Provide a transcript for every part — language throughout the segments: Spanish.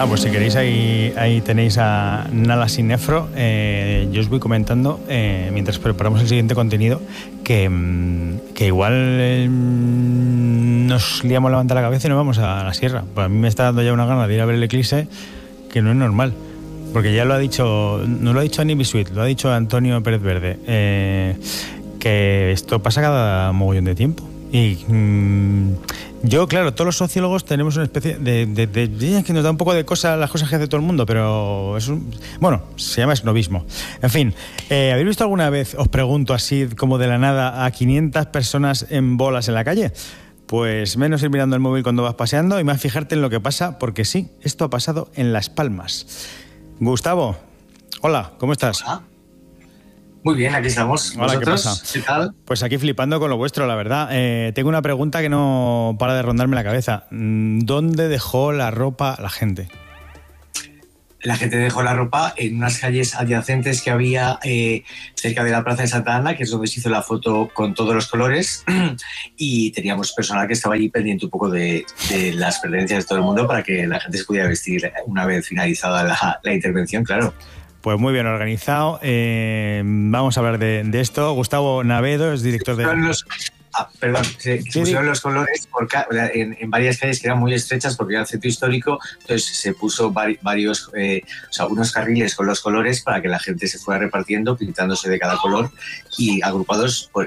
Pues si queréis, ahí tenéis a Nala Sinefro. Yo os voy comentando, mientras preparamos el siguiente contenido, que igual nos liamos la manta a la cabeza y nos vamos a la sierra. Pues a mí me está dando ya una gana de ir a ver el eclipse, que no es normal. Porque ya lo ha dicho, no lo ha dicho Annie Bisuit, lo ha dicho Antonio Pérez Verde, que esto pasa cada mogollón de tiempo. Y yo, claro, todos los sociólogos tenemos una especie de que nos da un poco de cosa las cosas que hace todo el mundo, pero es se llama esnovismo. En fin, ¿habéis visto alguna vez, os pregunto así como de la nada, a 500 personas en bolas en la calle? Pues menos ir mirando el móvil cuando vas paseando y más fijarte en lo que pasa, porque sí, esto ha pasado en Las Palmas. Gustavo, hola, ¿cómo estás? Hola. Muy bien, aquí estamos. Hola, ¿qué pasa? ¿Qué tal? Pues aquí flipando con lo vuestro, la verdad. Tengo una pregunta que no para de rondarme la cabeza. ¿Dónde dejó la ropa la gente? La gente dejó la ropa en unas calles adyacentes que había cerca de la Plaza de Santa Ana, que es donde se hizo la foto con todos los colores, y teníamos personal que estaba allí pendiente un poco de las pertenencias de todo el mundo para que la gente se pudiera vestir una vez finalizada la intervención, claro. Pues muy bien organizado. Vamos a hablar de esto. Gustavo Navedo es director de... Se pusieron los colores en varias calles que eran muy estrechas porque era el centro histórico, entonces se puso varios, unos carriles con los colores para que la gente se fuera repartiendo, pintándose de cada color y agrupados por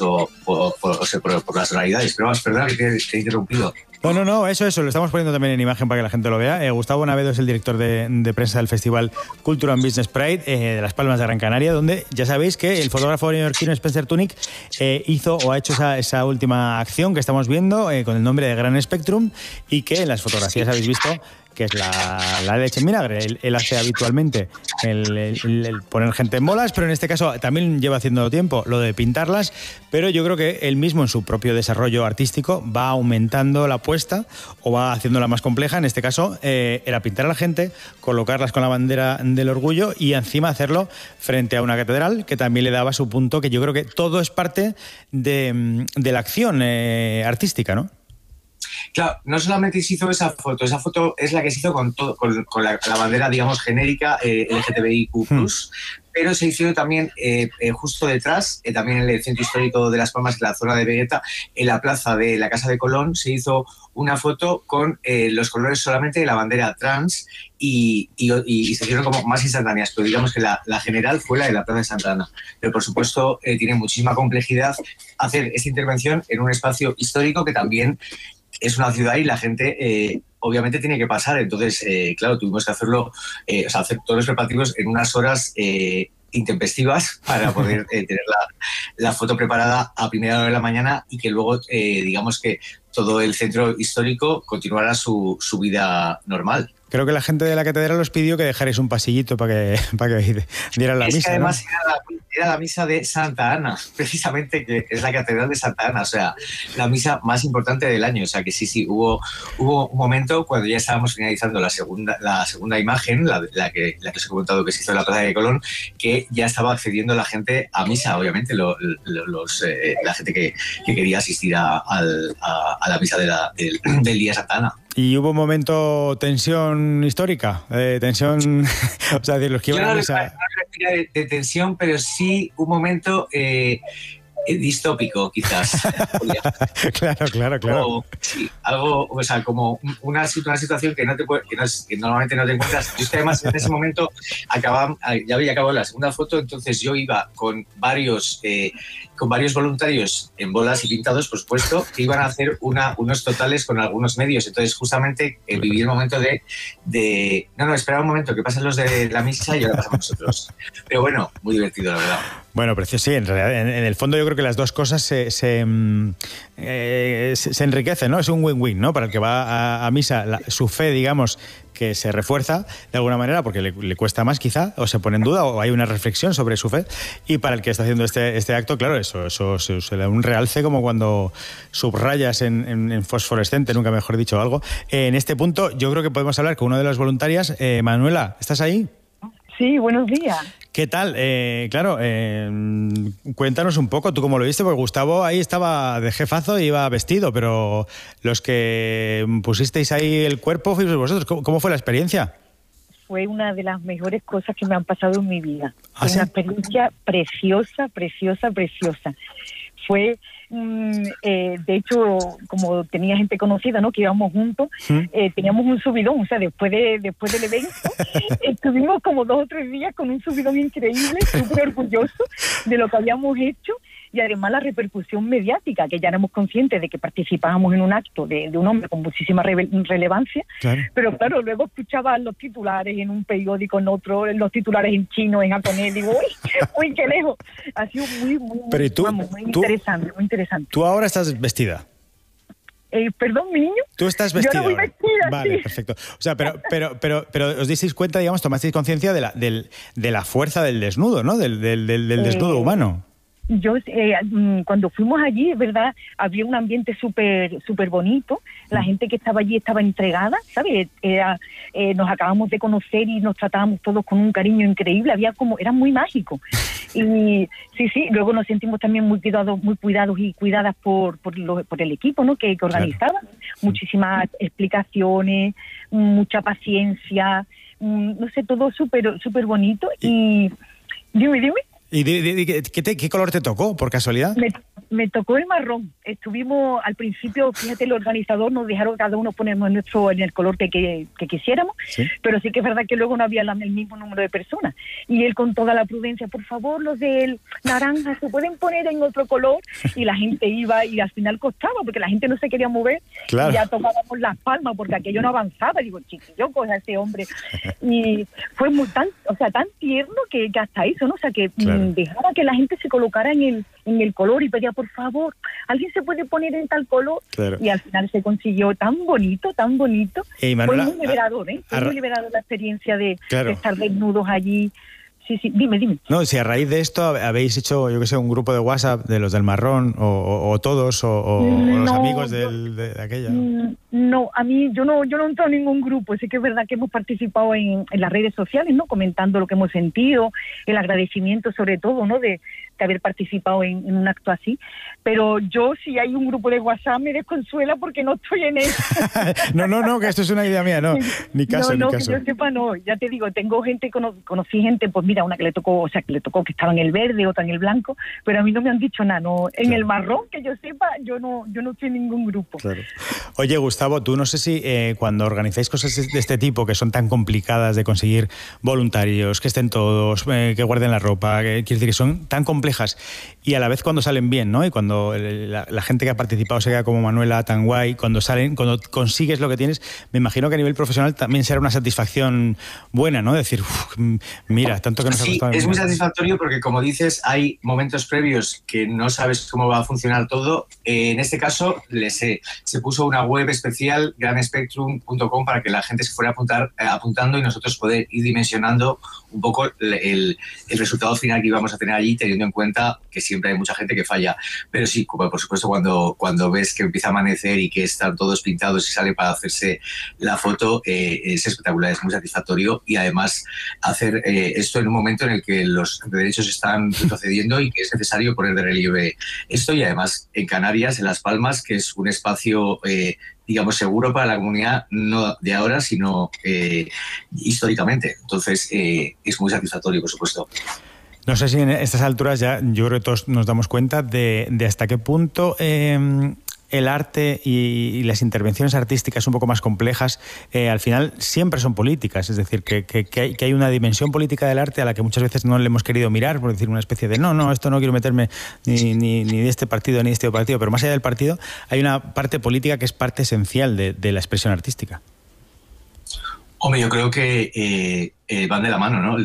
las tonalidades. Pero perdona que te he interrumpido. No, eso, lo estamos poniendo también en imagen para que la gente lo vea. Gustavo Navedo es el director de prensa del Festival Culture and Business Pride de Las Palmas de Gran Canaria, donde ya sabéis que el fotógrafo neoyorquino Spencer Tunick ha hecho esa última acción que estamos viendo con el nombre de Gran Spectrum y que en las fotografías habéis visto que es la leche en vinagre. Él hace habitualmente el poner gente en bolas, pero en este caso también lleva haciendo tiempo lo de pintarlas, pero yo creo que él mismo en su propio desarrollo artístico va aumentando la apuesta o va haciéndola más compleja. En este caso era pintar a la gente, colocarlas con la bandera del orgullo y encima hacerlo frente a una catedral que también le daba su punto, que yo creo que todo es parte de la acción artística, ¿no? Claro, no solamente se hizo esa foto es la que se hizo con la bandera, digamos, genérica LGTBIQ+, pero se hicieron también justo detrás, también en el centro histórico de Las Palmas, en la zona de Vegueta, en la plaza de la Casa de Colón, se hizo una foto con los colores solamente de la bandera trans y se hicieron como más instantáneas, pero digamos que la general fue la de la Plaza de Santa Ana. Pero por supuesto tiene muchísima complejidad hacer esta intervención en un espacio histórico que también es una ciudad y la gente obviamente tiene que pasar. Entonces, claro, tuvimos que hacerlo, hacer todos los preparativos en unas horas intempestivas para poder tener la foto preparada a primera hora de la mañana y que luego, digamos que todo el centro histórico continuara su vida normal. Creo que la gente de la catedral os pidió que dejarais un pasillito para que dieran la misa. Que además, ¿no? era la misa de Santa Ana, precisamente, que es la catedral de Santa Ana, o sea, la misa más importante del año. O sea, que sí, hubo un momento cuando ya estábamos finalizando la segunda imagen, la que os he comentado que se hizo en la Plaza de Colón, que ya estaba accediendo la gente a misa, obviamente, la gente que quería asistir a la misa del día de Santa Ana. ¿Y hubo un momento tensión histórica? Tensión, o sea, de los que iban a misa. No de tensión, pero sí un momento distópico, quizás. Claro. Sí, algo, o sea, como una situación que normalmente no te encuentras. Yo es que además en ese momento ya había acabado la segunda foto, entonces yo iba con varios voluntarios en bolas y pintados, por supuesto, que iban a hacer unos totales con algunos medios. Entonces, justamente viví el momento no, esperaba un momento que pasen los de la misa y ahora pasamos nosotros. Pero bueno, muy divertido, la verdad. Bueno, precioso, sí, en realidad, en el fondo yo creo que las dos cosas se enriquecen, ¿no? Es un win-win, ¿no? Para el que va a misa, su fe, digamos, que se refuerza de alguna manera porque le cuesta más quizá, o se pone en duda, o hay una reflexión sobre su fe, y para el que está haciendo este acto, claro, eso se le da un realce como cuando subrayas en fosforescente, nunca mejor dicho algo. En este punto yo creo que podemos hablar con una de las voluntarias. Manuela, ¿estás ahí? Sí, buenos días. ¿Qué tal? Claro, cuéntanos un poco, ¿tú cómo lo viste? Porque Gustavo ahí estaba de jefazo y iba vestido, pero los que pusisteis ahí el cuerpo fuisteis vosotros. ¿Cómo fue la experiencia? Fue una de las mejores cosas que me han pasado en mi vida. ¿Ah, Fue sí? una experiencia preciosa, preciosa, preciosa. Fue, de hecho, como tenía gente conocida, ¿no?, que íbamos juntos, teníamos un subidón, o sea, después del evento, estuvimos como 2 o 3 días con un subidón increíble, súper orgullosos de lo que habíamos hecho, y además la repercusión mediática, que ya éramos conscientes de que participábamos en un acto de un hombre con muchísima relevancia, Claro. pero claro, luego escuchaba los titulares en un periódico, en otro, los titulares en chino, en japonés, digo, uy, qué lejos. Ha sido muy Pero ¿y tú, muy interesante, muy interesante. Tú ahora estás vestida. Perdón, mi niño. Tú estás vestida. Yo no voy ahora. vestida, Vale, sí. perfecto. O sea, pero os disteis cuenta, digamos, tomasteis conciencia de la fuerza del desnudo, ¿no? Del desnudo humano. Yo, cuando fuimos allí, es verdad, había un ambiente súper bonito. La gente que estaba allí estaba entregada, ¿sabes? Nos acabamos de conocer y nos tratábamos todos con un cariño increíble. Era muy mágico. Y sí, luego nos sentimos también muy cuidados y cuidadas por el equipo, ¿no?, que organizaba. Claro. Muchísimas explicaciones, mucha paciencia, no sé, todo súper bonito. Y dime. ¿Y qué color te tocó, por casualidad? Me tocó el marrón. Estuvimos, al principio, fíjate, el organizador nos dejaron cada uno ponernos en el color que quisiéramos, ¿sí? Pero sí que es verdad que luego no había el mismo número de personas. Y él, con toda la prudencia, por favor, los del naranja se pueden poner en otro color, y la gente iba, y al final costaba, porque la gente no se quería mover, claro. Y ya tocábamos las palmas, porque aquello no avanzaba. Digo, chiquillo, coge a ese hombre. Y fue tan tierno que hasta eso, ¿no? O sea, que claro. Dejaba que la gente se colocara en el color y pedía, por favor, ¿alguien se puede poner en tal color? Claro. Y al final se consiguió tan bonito. Manuela, fue muy liberador, ¿eh? Fue muy liberador la experiencia de estar desnudos allí. Sí, dime. No, si a raíz de esto habéis hecho, yo qué sé, un grupo de WhatsApp de los del marrón, o todos, o los amigos de aquella. No, a mí, yo no he entrado en ningún grupo. Sí que es verdad que hemos participado en las redes sociales, ¿no?, comentando lo que hemos sentido, el agradecimiento sobre todo, ¿no?, de haber participado en un acto así. Pero yo, si hay un grupo de WhatsApp, me desconsuela porque no estoy en él. No, que esto es una idea mía, no, ni caso. No, que yo sepa, no. Ya te digo, tengo gente, conocí gente, pues mira, una que le tocó, que estaba en el verde, otra en el blanco, pero a mí no me han dicho nada, no. En el marrón, que yo sepa, yo no estoy en ningún grupo. Claro. Oye, Gustavo, tú no sé si cuando organizáis cosas de este tipo, que son tan complicadas de conseguir voluntarios, que estén todos, que guarden la ropa, quiero decir que son tan complejas, y a la vez cuando salen bien, ¿no? Y cuando la gente que ha participado se queda como Manuela, tan guay, cuando consigues lo que tienes, me imagino que a nivel profesional también será una satisfacción buena, ¿no? Decir, mira, tanto que nos ha costado. Sí, es muy satisfactorio porque, como dices, hay momentos previos que no sabes cómo va a funcionar todo. En este caso, se puso una web especial, granspectrum.com, para que la gente se fuera apuntando y nosotros poder ir dimensionando un poco el resultado final que íbamos a tener allí, teniendo en cuenta que siempre hay mucha gente que falla. Pero sí, como por supuesto, cuando ves que empieza a amanecer y que están todos pintados y sale para hacerse la foto, es espectacular, es muy satisfactorio. Y además hacer esto en un momento en el que los derechos están retrocediendo y que es necesario poner de relieve esto, y además en Canarias, en Las Palmas, que es un espacio digamos, seguro para la comunidad, no de ahora, sino históricamente. Entonces, es muy satisfactorio, por supuesto. No sé si en estas alturas ya, yo creo que todos nos damos cuenta de hasta qué punto el arte y las intervenciones artísticas un poco más complejas, al final siempre son políticas. Es decir, que hay una dimensión política del arte a la que muchas veces no le hemos querido mirar, por decir una especie de no, esto no quiero meterme ni de este partido ni de este partido, pero más allá del partido hay una parte política que es parte esencial de la expresión artística. Hombre, yo creo que van de la mano, ¿no?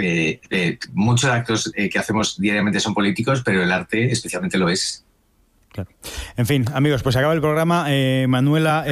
Muchos actos que hacemos diariamente son políticos, pero el arte especialmente lo es. Claro. En fin, amigos, pues acaba el programa. Manuela,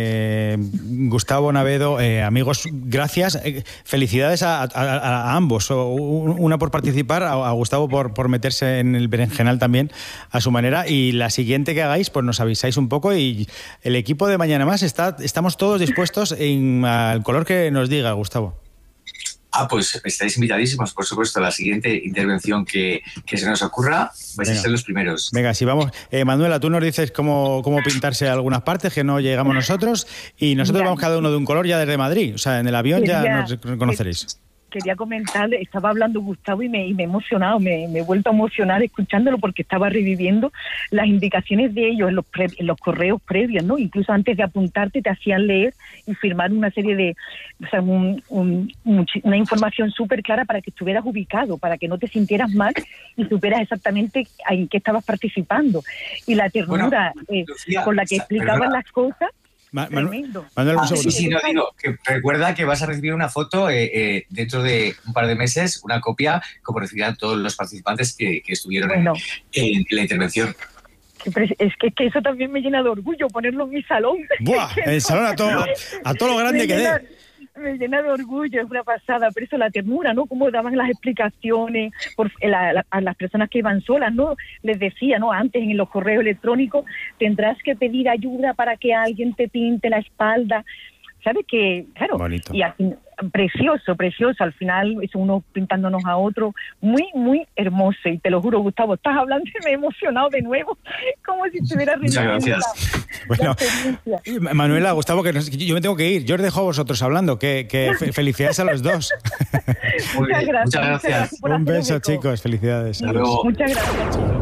Gustavo, Navedo, amigos, gracias. Felicidades a ambos. Una por participar, a Gustavo por meterse en el berenjenal también a su manera. Y la siguiente que hagáis, pues nos avisáis un poco. Y el equipo de Mañana Más estamos todos dispuestos al color que nos diga, Gustavo. Pues estáis invitadísimos, por supuesto. La siguiente intervención que se nos ocurra vais a ser los primeros. Venga, si vamos. Manuela, tú nos dices cómo pintarse algunas partes que no llegamos nosotros y nosotros vamos cada uno de un color ya desde Madrid. O sea, en el avión ya nos conoceréis. Quería comentarle, estaba hablando Gustavo y me he emocionado, me he vuelto a emocionar escuchándolo porque estaba reviviendo las indicaciones de ellos en los correos previos, ¿no? Incluso antes de apuntarte te hacían leer y firmar una serie de, o sea, una información súper clara para que estuvieras ubicado, para que no te sintieras mal y supieras exactamente en qué estabas participando. Y la ternura Lucía, con la que explicaban las cosas. Manuel, sí, no, digo, que recuerda que vas a recibir una foto dentro de un par de meses, una copia, como recibirán todos los participantes que estuvieron en la intervención. Es que eso también me llena de orgullo, ponerlo en mi salón. ¡Buah! El salón a todo lo grande que dé. Me llena de orgullo, es una pasada, pero eso, la ternura, ¿no? Cómo daban las explicaciones a las personas que iban solas, ¿no? Les decía, ¿no? Antes en los correos electrónicos tendrás que pedir ayuda para que alguien te pinte la espalda. ¿Sabes qué? Claro. Bonito. Y así, precioso. Al final es uno pintándonos a otro. Muy, muy hermoso. Y te lo juro, Gustavo, estás hablando y me he emocionado de nuevo. Como si estuviera Muchas gracias. Bueno, Manuela, Gustavo, que yo me tengo que ir. Yo os dejo a vosotros hablando. Que felicidades a los dos. Muy bien, muchas gracias. Un beso, chicos. Felicidades. Hasta luego. Muchas gracias.